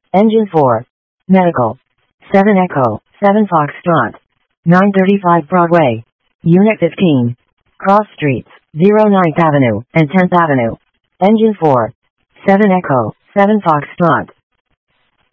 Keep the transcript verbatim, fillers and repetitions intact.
Engine four. Medical. seven Echo, seven Foxtrot. nine thirty-five Broadway. Unit fifteen. Cross Streets, ninth Avenue and tenth Avenue. Engine four. seven Echo, seven Foxtrot.